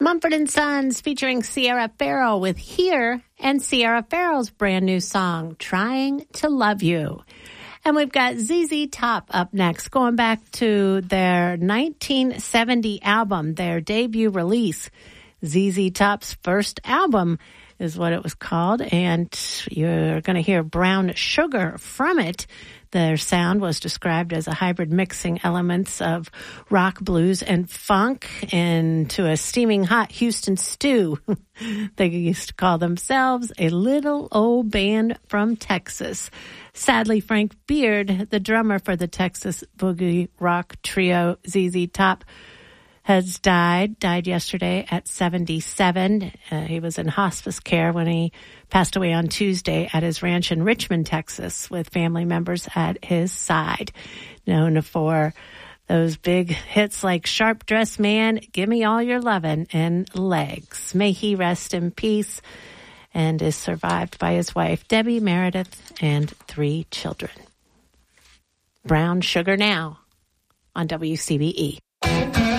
Mumford & Sons featuring Sierra Farrell with Here and Sierra Farrell's brand new song, Trying to Love You. And we've got ZZ Top up next, going back to their 1970 album, their debut release. ZZ Top's first album is what it was called, and you're going to hear Brown Sugar from it. Their sound was described as a hybrid mixing elements of rock, blues, and funk into a steaming hot Houston stew. They used to call themselves a little old band from Texas. Sadly, Frank Beard, the drummer for the Texas boogie rock trio ZZ Top, has died yesterday at 77. He was in hospice care when he passed away on Tuesday at his ranch in Richmond, Texas, with family members at his side. Known for those big hits like Sharp Dressed Man, Gimme All Your Lovin', and Legs. May he rest in peace, and is survived by his wife, Debbie Meredith, and 3 children. Brown Sugar now on WCBE.